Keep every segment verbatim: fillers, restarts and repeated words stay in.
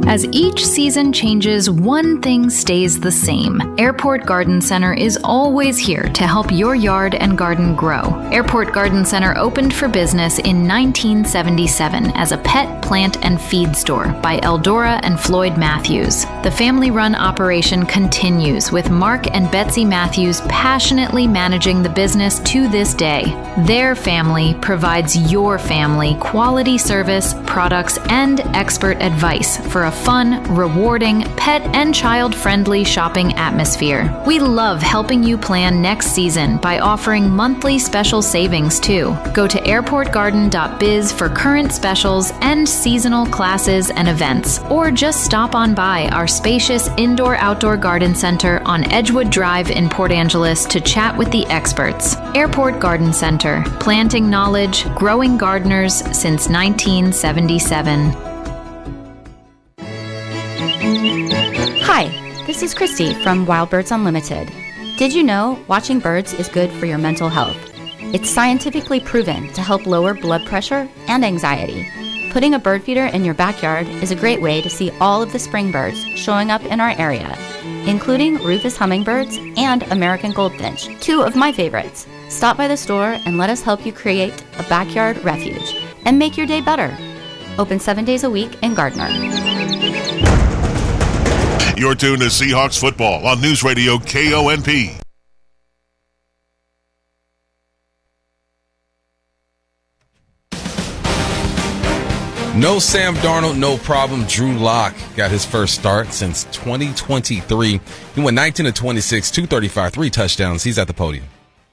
As each season changes, one thing stays the same. Airport Garden Center is always here to help your yard and garden grow. Airport Garden Center opened for business in nineteen seventy-seven as a pet, plant, and feed store by Eldora and Floyd Matthews. The family-run operation continues with Mark and Betsy Matthews passionately managing the business to this day. Their family provides your family quality service, products, and expert advice for a fun, rewarding, pet and child-friendly shopping atmosphere. We love helping you plan next season by offering monthly special savings too. Go to airport garden dot biz for current specials and seasonal classes and events, or just stop on by our spacious indoor-outdoor garden center on Edgewood Drive in Port Angeles to chat with the experts. Airport Garden Center, planting knowledge, growing gardeners since nineteen seventy-seven. Hi, this is Christy from Wild Birds Unlimited. Did you know watching birds is good for your mental health? It's scientifically proven to help lower blood pressure and anxiety. Putting a bird feeder in your backyard is a great way to see all of the spring birds showing up in our area, including Rufous hummingbirds and American goldfinch, two of my favorites. Stop by the store and let us help you create a backyard refuge and make your day better. Open seven days a week in Gardner. You're tuned to Seahawks football on News Radio K O N P. No Sam Darnold, no problem. Drew Lock got his first start since twenty twenty-three. He went nineteen to twenty-six, two thirty-five, three touchdowns. He's at the podium.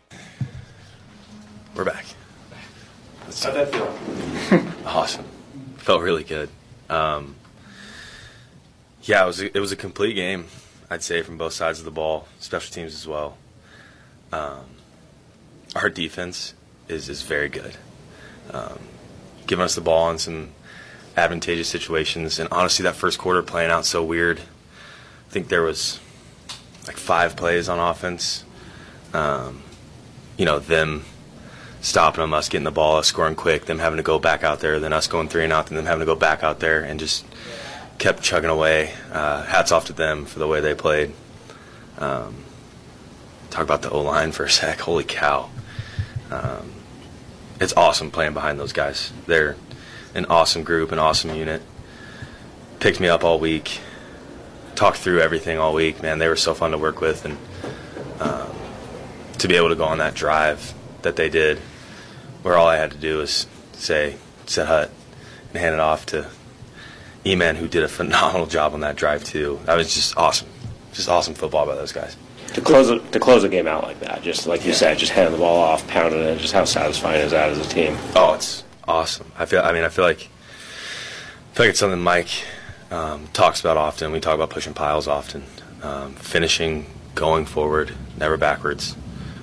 We're back. How'd that feel? Awesome. Felt really good. Um, yeah, it was a, it was a complete game, I'd say, from both sides of the ball, special teams as well. Um, our defense is, is very good. Um, giving us the ball in some advantageous situations. And honestly, that first quarter playing out so weird. I think there was like five plays on offense. Um, you know, them stopping them, us getting the ball, us scoring quick, them having to go back out there, then us going three and out, and them having to go back out there, and just kept chugging away. Uh, hats off to them for the way they played. Um, talk about the O-line for a sec. Holy cow. Um, it's awesome playing behind those guys. They're an awesome group, an awesome unit. Picked me up all week. Talked through everything all week. Man, they were so fun to work with. And um, to be able to go on that drive that they did, where all I had to do was say, set hut, and hand it off to E-Man, who did a phenomenal job on that drive too. That was just awesome. Just awesome football by those guys. To close a, to close a game out like that, just like you yeah. said, just handing the ball off, pounding it, just how satisfying is that as a team? Oh, it's awesome. I feel. I mean, I feel like I feel like it's something Mike um, talks about often. We talk about pushing piles often, um, finishing, going forward, never backwards.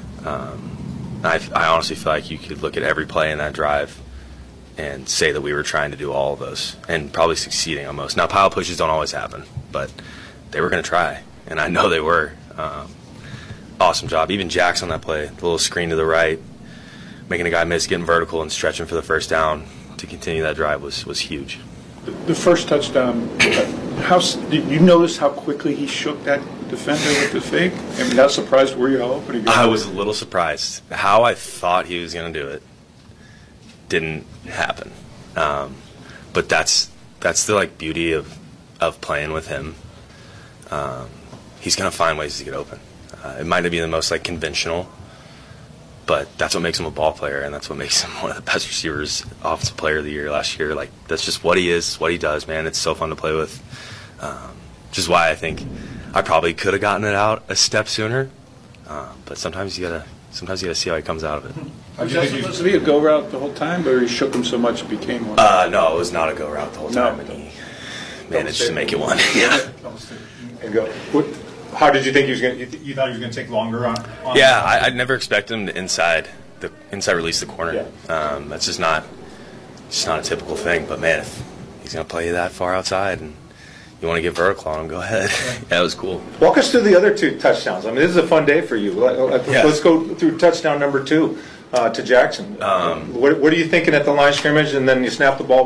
Um, I, I honestly feel like you could look at every play in that drive and say that we were trying to do all of those and probably succeeding on most. Now, pile pushes don't always happen, but they were going to try, and I know they were. Um, awesome job. Even Jax on that play, the little screen to the right, making a guy miss, getting vertical and stretching for the first down to continue that drive was, was huge. The, the first touchdown, how did you notice how quickly he shook that defender with the fake? I mean, how surprised were you how open he got? I was a little surprised. How I thought he was going to do it didn't happen. Um, but that's that's the like beauty of, of playing with him. Um, he's going to find ways to get open. Uh, it might not be the most like conventional, but that's what makes him a ball player, and that's what makes him one of the best receivers, offensive player of the year last year. Like, that's just what he is, what he does, man. It's so fun to play with. Um, which is why I think I probably could have gotten it out a step sooner. Uh, but sometimes you gotta sometimes you gotta see how he comes out of it. Was that supposed to be a go route the whole time, or he shook him so much it became one? Uh, no, it was not a go route the whole time, no. and he managed to make it one. Yeah. And go. What, how did you think he was going? You, th- you thought he was going to take longer on? on yeah, I, I'd never expect him to inside the inside release the corner. Yeah. Um, that's just not just not a typical thing. But man, if he's going to play you that far outside and you want to get vertical on him, go ahead. Yeah, it was cool. Walk us through the other two touchdowns. I mean, this is a fun day for you. Let's yeah. go through touchdown number two uh, to Jackson. Um, what, what are you thinking at the line of scrimmage, and then you snap the ball?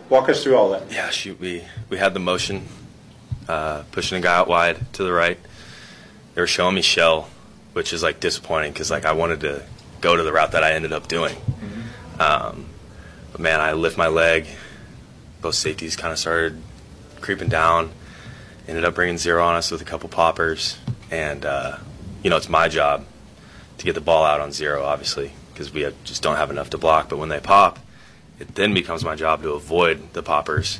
Walk us through all that. Yeah, shoot, we, we had the motion, uh, pushing a guy out wide to the right. They were showing me shell, which is, like, disappointing because, like, I wanted to go to the route that I ended up doing. Mm-hmm. Um, but, man, I lift my leg. Both safeties kind of started creeping down. Ended up bringing zero on us with a couple poppers. And, uh, you know, it's my job to get the ball out on zero, obviously, because we have, just don't have enough to block. But when they pop, it then becomes my job to avoid the poppers.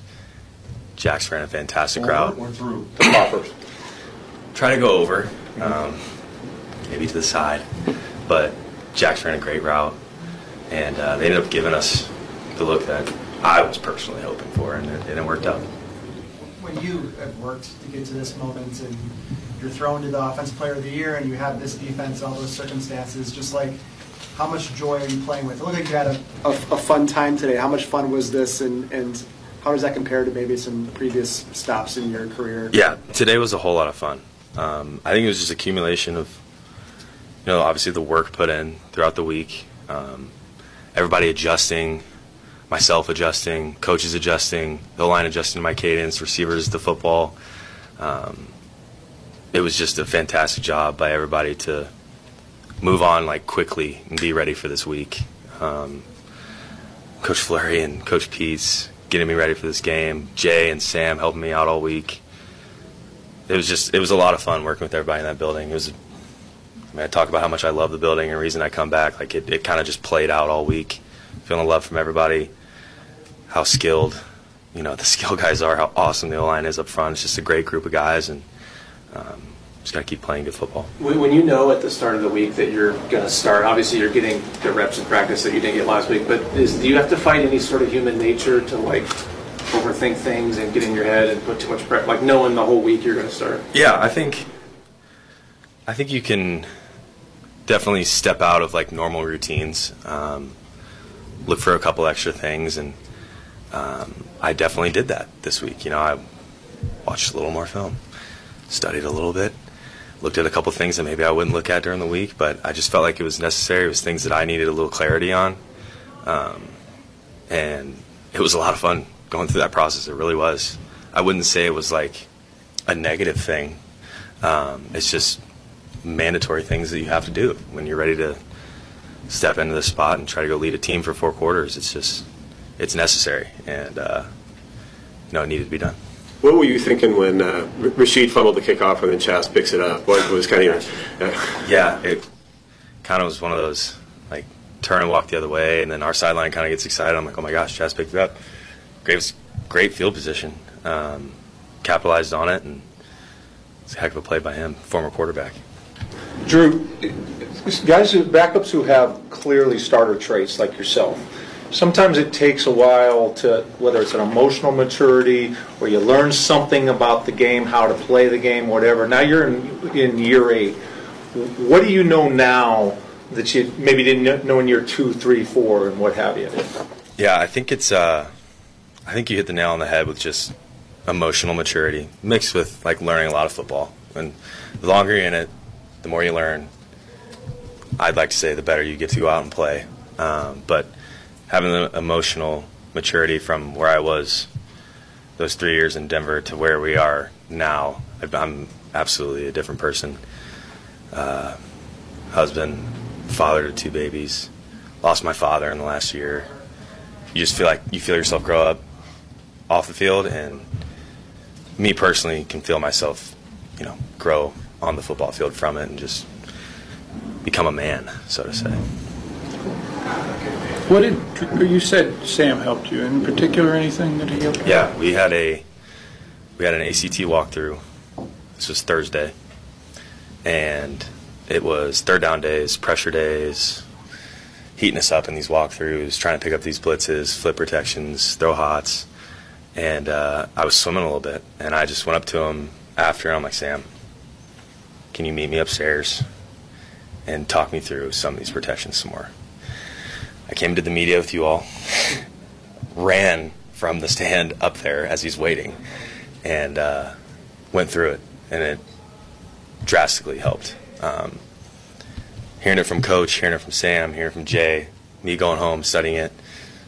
Jax ran a fantastic route. We're through the poppers. Try to go over, um, maybe to the side. But Jax ran a great route. And uh, they ended up giving us the look that I was personally hoping for, and it, and it worked out. When you have worked to get to this moment and you're thrown to the Offensive Player of the Year and you have this defense, all those circumstances, just like how much joy are you playing with? It looked like you had a, a, a fun time today. How much fun was this, and, and how does that compare to maybe some previous stops in your career? Yeah, today was a whole lot of fun. Um, I think it was just accumulation of, you know, obviously the work put in throughout the week, um, everybody adjusting, myself adjusting, coaches adjusting, the line adjusting to my cadence, receivers to football. Um, it was just a fantastic job by everybody to move on like quickly and be ready for this week. Um, Coach Fleury and Coach Peets getting me ready for this game. Jay and Sam helping me out all week. It was just, it was a lot of fun working with everybody in that building. It was, I mean, I talk about how much I love the building and the reason I come back. Like it, it kind of just played out all week. Feeling love from everybody. How skilled, you know, the skill guys are. How awesome the O-line is up front. It's just a great group of guys, and um, just got to keep playing good football. When you know at the start of the week that you're going to start, obviously you're getting the reps in practice that you didn't get last week, but is, do you have to fight any sort of human nature to, like, overthink things and get in your head and put too much prep, like knowing the whole week you're going to start? Yeah, I think I think you can definitely step out of, like, normal routines, um, look for a couple extra things, and um, I definitely did that this week. You know, I watched a little more film, studied a little bit, looked at a couple things that maybe I wouldn't look at during the week, but I just felt like it was necessary. It was things that I needed a little clarity on, um, and it was a lot of fun going through that process. It really was. I wouldn't say it was like a negative thing. Um, it's just mandatory things that you have to do when you're ready to step into the spot and try to go lead a team for four quarters. It's just, it's necessary, and uh, you know, it needed to be done. What were you thinking when uh, Rashid fumbled the kickoff and then Chas picks it up? What was kind of your... Uh... Yeah, it kind of was one of those, like, turn and walk the other way, and then our sideline kind of gets excited. I'm like, oh my gosh, Chas picked it up. Great, great field position. Um, capitalized on it, and it's a heck of a play by him, former quarterback. Drew, guys, who, backups who have clearly starter traits like yourself, sometimes it takes a while to, whether it's an emotional maturity or you learn something about the game, how to play the game, whatever. Now you're in, in year eight. What do you know now that you maybe didn't know in year two, three, four, and what have you? Yeah, I think it's. Uh, I think you hit the nail on the head with just emotional maturity mixed with like learning a lot of football. And the longer you're in it, the more you learn. I'd like to say the better you get to go out and play. Um, but having the emotional maturity from where I was those three years in Denver to where we are now, I'm absolutely a different person. Uh, husband, father to two babies, lost my father in the last year. You just feel like you feel yourself grow up off the field, and me personally can feel myself, you know, grow on the football field from it and just become a man, so to say. What did you said? Sam helped you in particular? Anything that he helped you? Yeah, we had a we had an A C T walkthrough. This was Thursday, and it was third down days, pressure days, heating us up in these walkthroughs, trying to pick up these blitzes, flip protections, throw hots, and uh, I was swimming a little bit, and I just went up to him after, and I'm like, Sam, can you meet me upstairs and talk me through some of these protections some more? I came to the media with you all, ran from the stand up there as he's waiting, and uh, went through it, and it drastically helped. Um, hearing it from Coach, hearing it from Sam, hearing it from Jay, me going home, studying it,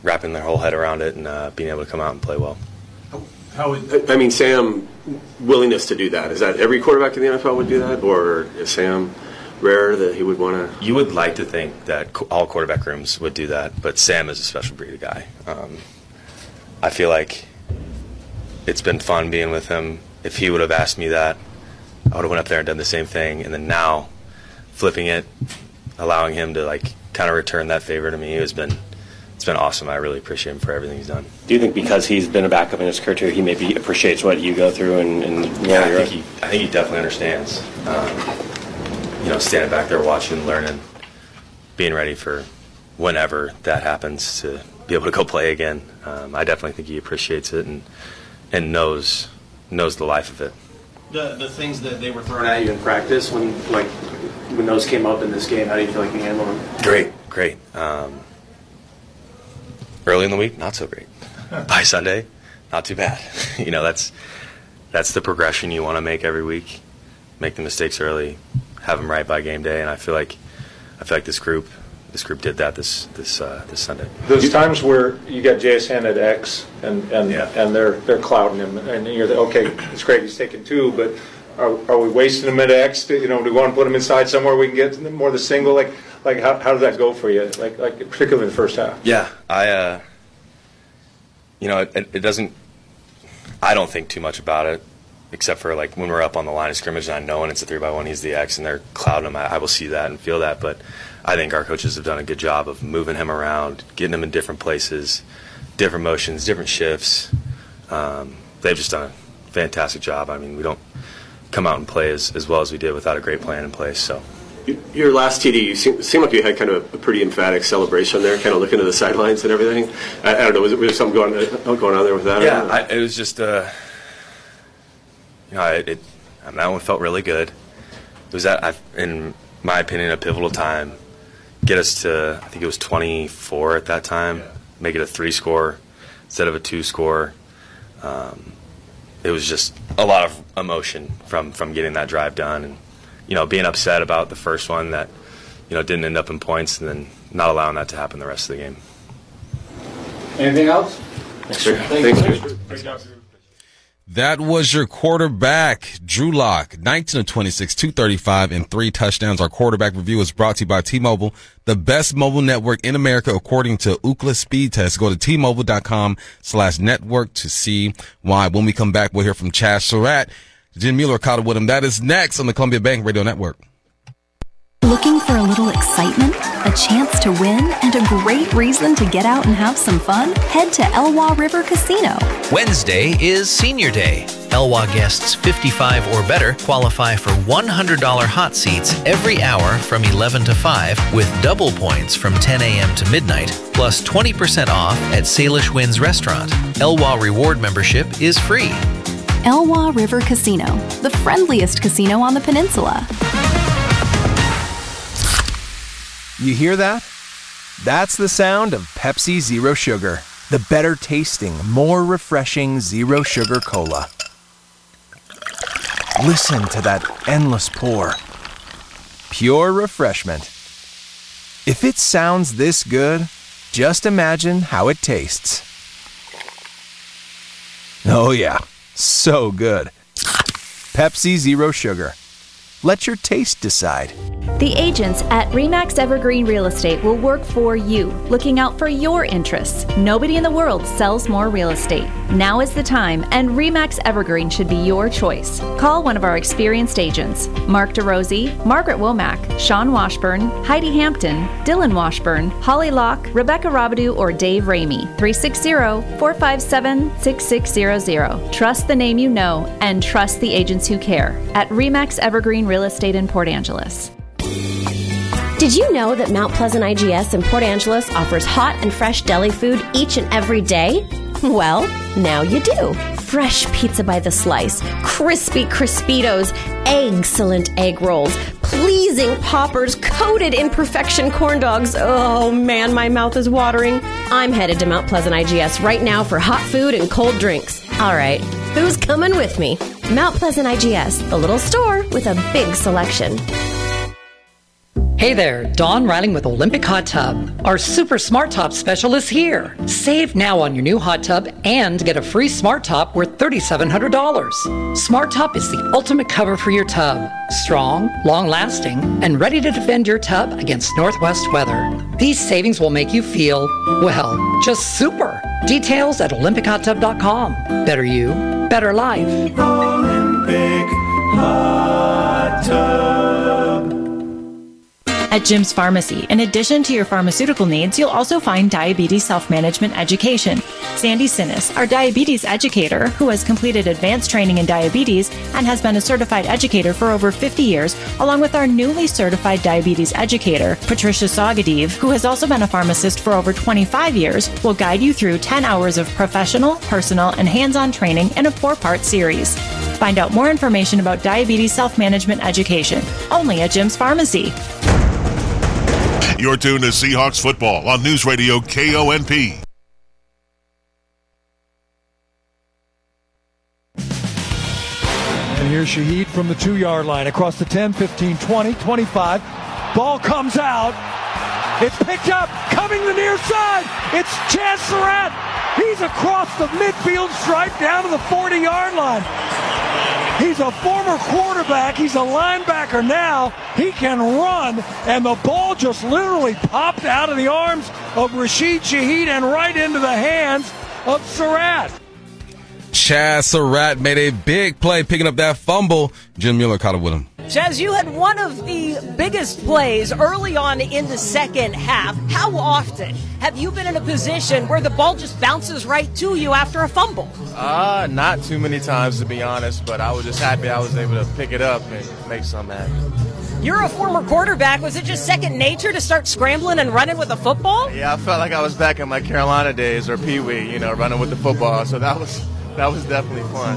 wrapping their whole head around it and uh, being able to come out and play well. How I mean, Sam, willingness to do that, is that every quarterback in the N F L would do that, or is Sam rare that he would want to? You would like to think that all quarterback rooms would do that, but Sam is a special breed of guy. Um, I feel like it's been fun being with him. If he would have asked me that, I would have went up there and done the same thing. And then now, flipping it, allowing him to like kind of return that favor to me has been it's been awesome. I really appreciate him for everything he's done. Do you think because he's been a backup in his career, he maybe appreciates what you go through? And, and yeah, I think, he, I think he definitely understands. Um, you know, standing back there watching, learning, being ready for whenever that happens to be able to go play again. Um, I definitely think he appreciates it and and knows knows the life of it. The the things that they were throwing at you in practice, when like when those came up in this game, how do you feel like you handled them? Great, great. Um, early in the week, not so great. By Sunday, not too bad. You know, that's that's the progression you want to make every week. Make the mistakes early, have them right by game day, and I feel like I feel like this group this group did that this this uh, this Sunday. Those times where you got J S N at X and and, yeah. and they're they're clouding him, and you're the, okay, it's great he's taking two, but are, are we wasting him at X? To, you know, do we want to put him inside somewhere we can get more of the single? Like like how how does that go for you? Like like particularly in the first half. Yeah, I uh, you know it, it doesn't. I don't think too much about it, except for like when we're up on the line of scrimmage and I know when it's a three by one, he's the X, and they're clouding him. I, I will see that and feel that, but I think our coaches have done a good job of moving him around, getting him in different places, different motions, different shifts. Um, they've just done a fantastic job. I mean, we don't come out and play as, as well as we did without a great plan in place. So, your last T D, you seem, seemed like you had kind of a pretty emphatic celebration there, kind of looking to the sidelines and everything. I, I don't know, was, it, was there something going, uh, going on there with that? Yeah, I, it was just, uh, you know, it, it, I mean, that one felt really good. It was, that, I, in my opinion, a pivotal time. Get us to, I think it was twenty-four at that time, yeah. Make it a three score instead of a two score. Um, it was just a lot of emotion from, from getting that drive done, and you know, being upset about the first one that you know didn't end up in points, and then not allowing that to happen the rest of the game. Anything else? Thanks, sir. Thanks, Thanks, sir. Thanks, sir. That was your quarterback, Drew Lock, nineteen of twenty-six, two thirty-five, and three touchdowns. Our quarterback review is brought to you by T-Mobile, the best mobile network in America, according to Ookla Speed Test. Go to T-Mobile.com slash network to see why. When we come back, we'll hear from Chaz Surratt. Jen Mueller caught up with him. That is next on the Columbia Bank Radio Network. Looking for a little excitement, a chance to win, and a great reason to get out and have some fun? Head to Elwha River Casino. Wednesday is Senior Day. Elwha guests fifty-five or better qualify for one hundred dollars hot seats every hour from eleven to five with double points from ten a.m. to midnight, plus twenty percent off at Salish Winds Restaurant. Elwha Reward membership is free. Elwha River Casino, the friendliest casino on the peninsula. You hear that? That's the sound of Pepsi Zero Sugar, the better tasting, more refreshing zero sugar cola. Listen to that endless pour. Pure refreshment. If it sounds this good, just imagine how it tastes. Oh yeah, so good. Pepsi Zero Sugar. Let your taste decide. The agents at RE/MAX Evergreen Real Estate will work for you, looking out for your interests. Nobody in the world sells more real estate. Now is the time, and RE/MAX Evergreen should be your choice. Call one of our experienced agents, Mark DeRosie, Margaret Womack, Sean Washburn, Heidi Hampton, Dylan Washburn, Holly Locke, Rebecca Robidoux, or Dave Ramey. three six zero, four five seven, six six zero zero. Trust the name you know, and trust the agents who care. At RE/MAX Evergreen Real Estate in Port Angeles. Did you know that Mount Pleasant I G S in Port Angeles offers hot and fresh deli food each and every day? Well, now you do. Fresh pizza by the slice, crispy Crispitos, excellent egg rolls, pleasing poppers coated in perfection corn dogs. Oh man, my mouth is watering. I'm headed to Mount Pleasant I G S right now for hot food and cold drinks. All right, who's coming with me? Mount Pleasant I G S, the little store with a big selection. Hey there, Dawn Riling with Olympic Hot Tub. Our super smart top special is here. Save now on your new hot tub and get a free smart top worth three thousand seven hundred dollars. Smart top is the ultimate cover for your tub. Strong, long-lasting, and ready to defend your tub against northwest weather. These savings will make you feel, well, just super. Details at olympic hot tub dot com. Better you, better life. Olympic Hot Tub. At Jim's Pharmacy, in addition to your pharmaceutical needs, you'll also find diabetes self-management education. Sandy Sinnis, our diabetes educator, who has completed advanced training in diabetes and has been a certified educator for over fifty years, along with our newly certified diabetes educator, Patricia Sagadiv, who has also been a pharmacist for over twenty-five years, will guide you through ten hours of professional, personal, and hands-on training in a four-part series. Find out more information about diabetes self-management education, only at Jim's Pharmacy. You're tuned to Seahawks football on News Radio K O N P. And here's Shaheed from the two-yard line across the ten, fifteen, twenty, twenty-five. Ball comes out. It's picked up, coming the near side. It's Chaz Surratt. He's across the midfield stripe down to the forty-yard line. He's a former quarterback. He's a linebacker now. He can run, and the ball just literally popped out of the arms of Rashid Shaheed and right into the hands of Surratt. Chaz Surratt made a big play picking up that fumble. Jim Mueller caught up with him. Chaz, you had one of the biggest plays early on in the second half. How often have you been in a position where the ball just bounces right to you after a fumble? Uh, not too many times, to be honest, but I was just happy I was able to pick it up and make something happen. You're a former quarterback. Was it just second nature to start scrambling and running with the football? Yeah, I felt like I was back in my Carolina days or Pee Wee, you know, running with the football, so that was that was definitely fun.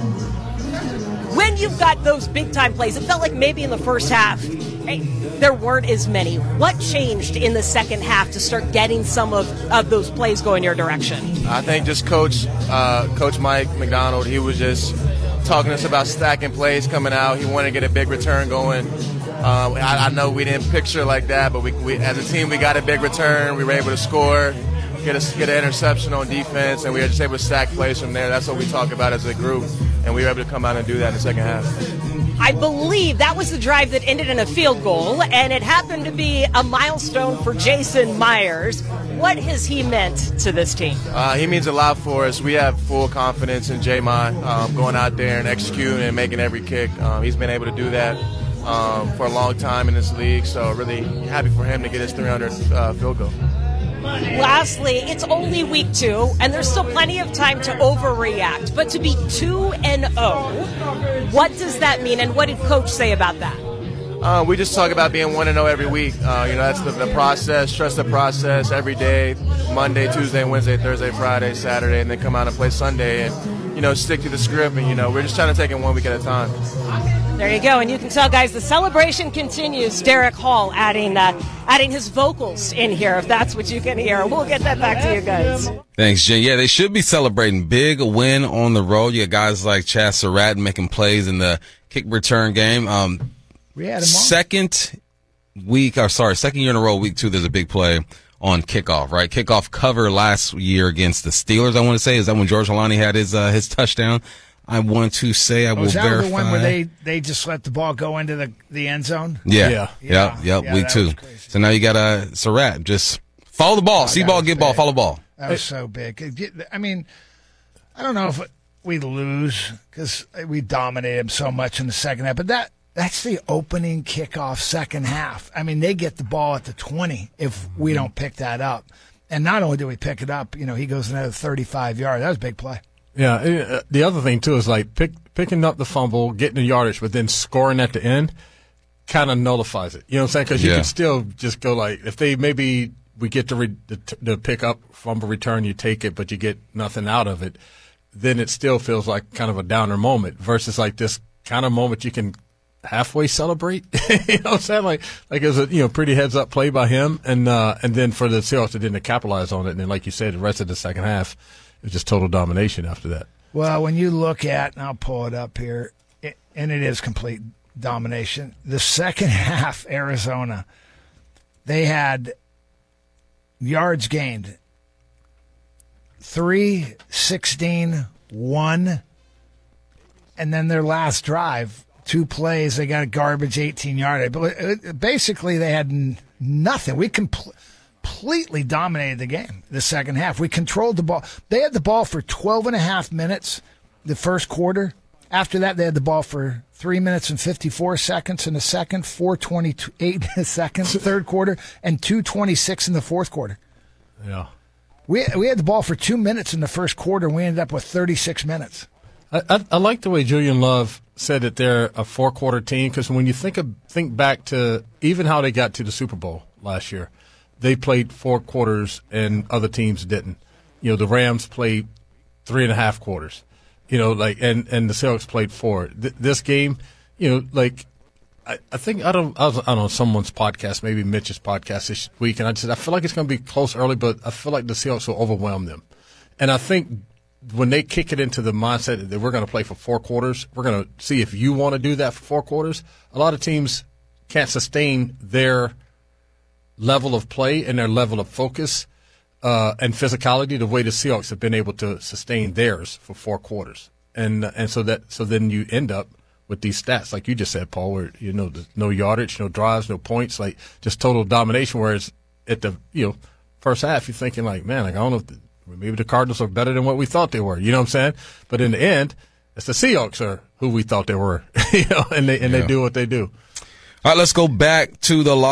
When you've got those big-time plays, it felt like maybe in the first half, hey, there weren't as many. What changed in the second half to start getting some of, of those plays going your direction? I think just Coach uh, Coach Mike McDonald, he was just talking to us about stacking plays coming out. He wanted to get a big return going. Uh, I, I know we didn't picture like that, but we, we, as a team, we got a big return. We were able to score, get, a, get an interception on defense, and we were just able to stack plays from there. That's what we talk about as a group, and we were able to come out and do that in the second half. I believe that was the drive that ended in a field goal, and it happened to be a milestone for Jason Myers. What has he meant to this team? Uh, he means a lot for us. We have full confidence in J-Mon um, going out there and executing and making every kick. Um, he's been able to do that um, for a long time in this league, so really happy for him to get his three hundredth uh, field goal. Lastly, it's only week two, and there's still plenty of time to overreact. But to be two and oh, what does that mean, and what did Coach say about that? Uh, we just talk about being one and oh every week. Uh, you know, that's the, the process. Trust the process every day, Monday, Tuesday, Wednesday, Thursday, Friday, Saturday, and then come out and play Sunday and, you know, stick to the script. And, you know, we're just trying to take it one week at a time. There you go, and you can tell, guys, the celebration continues. Derek Hall adding uh, adding his vocals in here, if that's what you can hear. We'll get that back to you guys. Thanks, Jen. Yeah, they should be celebrating. Big win on the road. You got guys like Chaz Surratt making plays in the kick return game. Um, we had him on. Second week, or sorry, second year in a row, week two, there's a big play on kickoff, right? Kickoff cover last year against the Steelers, I want to say. Is that when George Holani had his uh, his touchdown? I want to say I will was that verify. the one where they, they just let the ball go into the, the end zone? Yeah, yeah, yeah, yep, yeah, week two. So now you got uh, Surratt. Just follow the ball, oh, see ball, get big. Ball, follow ball. That was so big. I mean, I don't know if we lose because we dominated them so much in the second half, but that that's the opening kickoff second half. I mean, they get the ball at the twenty if we don't pick that up. And not only do we pick it up, you know, he goes another thirty-five yards. That was a big play. Yeah, uh, the other thing, too, is like pick, picking up the fumble, getting the yardage, but then scoring at the end kind of nullifies it. You know what I'm saying? Because you Yeah. can still just go like, if they maybe we get to, re, the, the pick up fumble return, you take it, but you get nothing out of it, then it still feels like kind of a downer moment versus like this kind of moment you can halfway celebrate. You know what I'm saying? Like, like it was a you know pretty heads up play by him, and uh, and then for the Seahawks to didn't capitalize on it, and then like you said, the rest of the second half. It was just total domination after that. Well, when you look at, and I'll pull it up here, it, and it is complete domination. The second half, Arizona, they had yards gained three, sixteen, one, and then their last drive, two plays, they got a garbage eighteen-yard. But basically, they had n- nothing. We compl- completely dominated the game the second half. We controlled the ball. They had the ball for twelve and a half minutes the first quarter. After that, they had the ball for three minutes and fifty-four seconds in the second, four twenty-eight in the second, third quarter, and two twenty-six in the fourth quarter. Yeah. We we had the ball for two minutes in the first quarter, and we ended up with thirty-six minutes. I, I, I like the way Julian Love said that they're a four-quarter team, because when you think of, think back to even how they got to the Super Bowl last year, they played four quarters and other teams didn't. You know, the Rams played three and a half quarters. You know, like, and, and the Seahawks played four. Th- this game, you know, like, I, I think, I don't, I was I don't know, someone's podcast, maybe Mitch's podcast this week, and I said, I feel like it's going to be close early, but I feel like the Seahawks will overwhelm them. And I think when they kick it into the mindset that we're going to play for four quarters, we're going to see if you want to do that for four quarters. A lot of teams can't sustain their level of play and their level of focus uh, and physicality the way the Seahawks have been able to sustain theirs for four quarters. And and so that so then you end up with these stats, like you just said, Paul, where, you know, there's no yardage, no drives, no points, like just total domination, whereas at the, you know, first half, you're thinking like, man, like, I don't know if the, maybe the Cardinals are better than what we thought they were. You know what I'm saying? But in the end, it's the Seahawks are who we thought they were, you know, and they and yeah. they do what they do. All right, let's go back to the